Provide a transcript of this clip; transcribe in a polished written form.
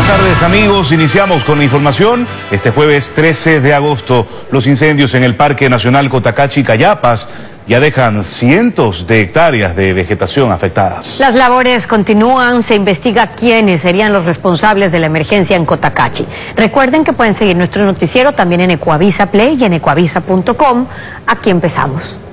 tardes, amigos. Iniciamos con la información. Este jueves 13 de agosto, los incendios en el Parque Nacional Cotacachi, Cayapas, ya dejan cientos de hectáreas de vegetación afectadas. Las labores continúan, se investiga quiénes serían los responsables de la emergencia en Cotacachi. Recuerden que pueden seguir nuestro noticiero también en Ecuavisa Play y en ecuavisa.com. Aquí empezamos.